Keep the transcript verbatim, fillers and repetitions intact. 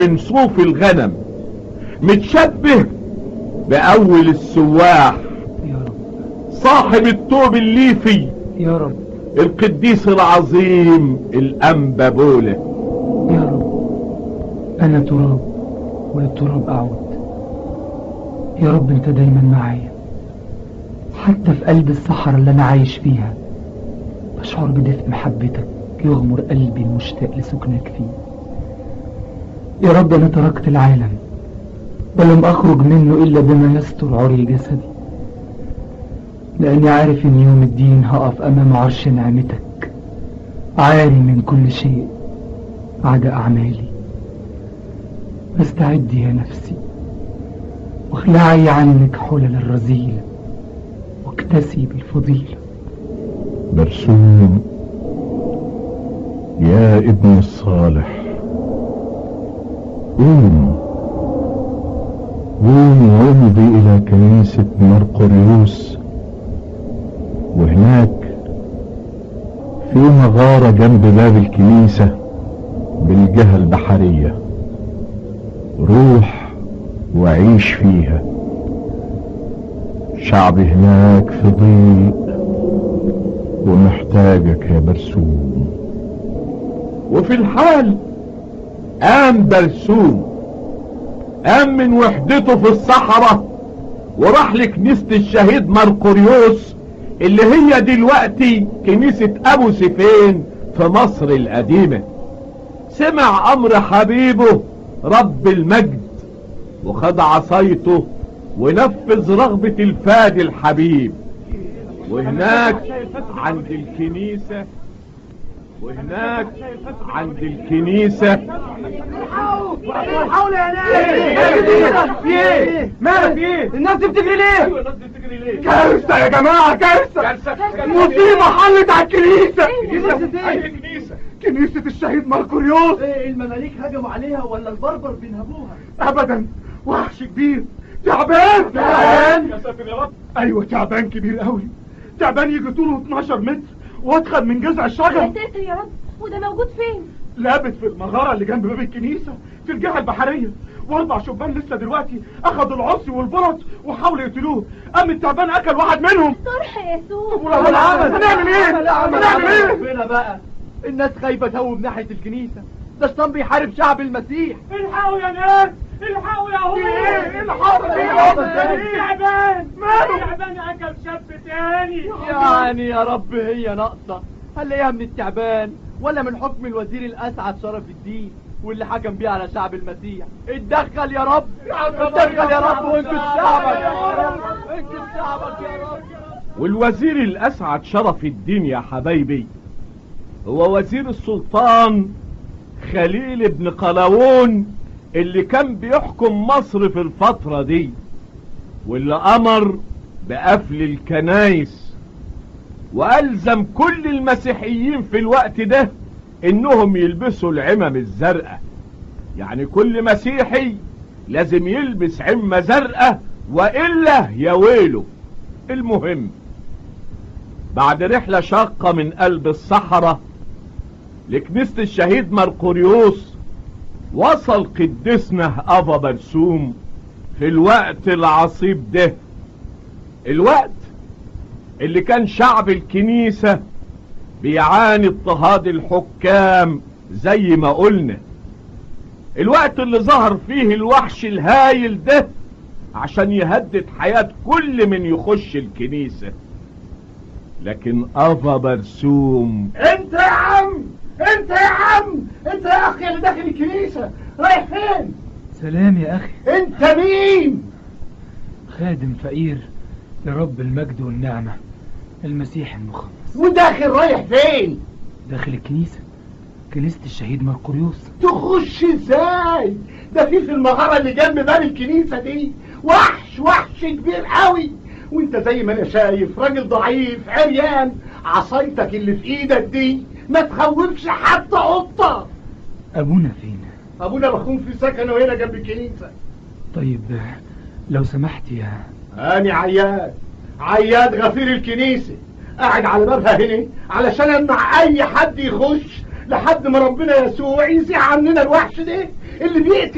من صوف الغنم، متشبه بأول السواح يا رب، صاحب الثوب الليفي يا رب، القديس العظيم الأنبا بوله. يا رب، أنا تراب وللتراب أعود. يا رب أنت دايما معايا، حتى في قلب الصحراء اللي أنا عايش فيها بشعر بدفء محبتك يغمر قلبي المشتاق لسكنك فيه. يا رب أنا تركت العالم ولم أخرج منه إلا بما يستر عري جسدي، لأني عارف إن يوم الدين هقف أمام عرش نعمتك عاري من كل شيء عدا أعمالي. فاستعدي يا نفسي واخلعي عنك حلل الرذيلة واكتسي بالفضيلة. برسوم يا ابن الصالح، قوم قوم وامضي إلى كنيسة مرقريوس، وهناك في مغارة جنب باب الكنيسة بالجهة البحرية، روح وعيش فيها. شعب هناك في ضيق ومحتاجك يا برسوم. وفي الحال قام برسوم، قام من وحدته في الصحراء وراح لكنيسة الشهيد مرقريوس اللي هي دلوقتي كنيسة ابو سيفين في مصر القديمة. سمع امر حبيبه رب المجد وخد عصايته ونفذ رغبة الفادي الحبيب. وهناك عند الكنيسة وهناك عند الكنيسة حاول يا ناس. في ايه؟ مالك؟ في ايه؟ الناس دي بتجري ليه؟ ايوه الناس دي بتجري ليه؟ كارثة يا جماعة، كارثة، مصيبة حلت على الكنيسة. كنيسة ايه؟ كنيسة كنيسة الشهيد مرقريوس. ايه، المماليك هجموا عليها ولا البربر بينهبوها؟ ابدا، وحش كبير، تعبان. تعبان يا ساتر يا رب. ايوه تعبان كبير قوي، تعبان يجي طوله اتناشر متر وادخل من جذع الشجر. يا ساتر يا رب، وده موجود فين؟ لابت في المغارة اللي جنب باب الكنيسة في الجهة البحرية، واربع شبان لسه دلوقتي اخدوا العصي والبرط وحاولوا يقتلوه، قام التعبان اكل واحد منهم. صرح يا يسوع. طب ولو العمل هنعمل ايه؟ هنعمل ايه؟ ربنا بقى، الناس خايفة تهوب ناحية الكنيسة، ده الشيطان بيحارب شعب المسيح. الحقوا يا ناس، الحقوا يا هو. ايه الحق؟ تعبان ماله؟ تعبان اكل شاب تاني. يعني يا رب هي ناقصة، هنلاقيها من التعبان ولا من حكم الوزير الأسعد شرف الدين واللي حكم بيه على شعب المسيح؟ اتدخل يا رب، اتدخل يا رب وانقذ شعبك يا رب، انقذ شعبك يا رب. والوزير الأسعد شرف الدين يا حبايبي هو وزير السلطان خليل بن قلاوون اللي كان بيحكم مصر في الفترة دي، واللي أمر بقفل الكنايس وألزم كل المسيحيين في الوقت ده إنهم يلبسوا العمم الزرقاء. يعني كل مسيحي لازم يلبس عمة زرقاء وإلا يويله. المهم بعد رحلة شاقة من قلب الصحراء لكنيسة الشهيد مرقريوس وصل قدسنا أبا برسوم في الوقت العصيب ده، الوقت اللي كان شعب الكنيسة بيعاني اضطهاد الحكام زي ما قلنا، الوقت اللي ظهر فيه الوحش الهايل ده عشان يهدد حياة كل من يخش الكنيسة. لكن أبا برسوم، انت يا عم، انت يا عم، انت يا اخي اللي داخل الكنيسة رايح فين؟ سلام يا أخي. انت مين؟ خادم فقير لرب المجد والنعمة المسيح المخلص. وداخل رايح فين؟ داخل الكنيسة، كنيسة الشهيد مرقريوس. تخش ازاي؟ ده في في المغارة اللي جنب باب الكنيسة دي وحش، وحش كبير قوي، وانت زي ما انا شايف راجل ضعيف عريان، عصايتك اللي في ايدك دي ما تخوفش حتى قطة. أبونا فين؟ ابونا مخون في سكنه هنا جنب الكنيسة. طيب لو سمحت يا أنا عياد، عياد غفير الكنيسة، قاعد على بابها هنا علشان امنع اي حد يخش لحد ما ربنا يسوع يزيح عننا الوحش ده اللي بيقتل